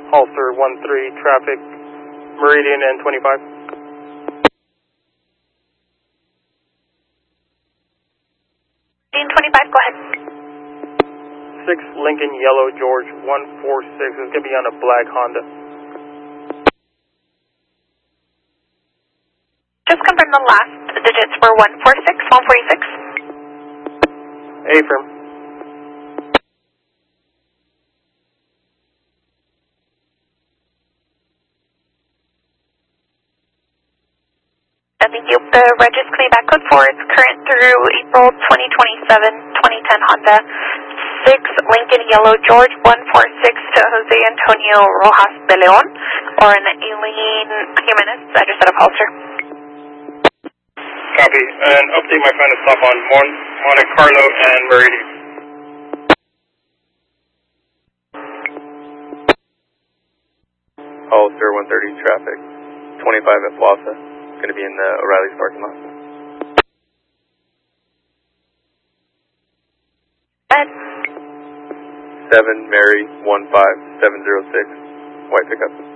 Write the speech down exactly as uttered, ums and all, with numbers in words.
Holster one three, traffic, Meridian and twenty-five. Meridian twenty-five, go ahead. six Lincoln Yellow George one four six is going to be on a black Honda. Just confirm the last digits for one four six, one forty-six. Affirm. Thank you. The reg is coming back code four. It's current through April twenty twenty-seven, twenty ten Honda. six Lincoln Yellow George one four six to Jose Antonio Rojas de Leon, or an Aileen Jimenez, address out of Holster. Copy. And update my final stop on Mon- Monte Carlo and Meridian. Holster one thirty traffic, twenty-five at Plaza. Going to be in the O'Reilly's parking lot. And seven Mary one five seven zero six, white pickup.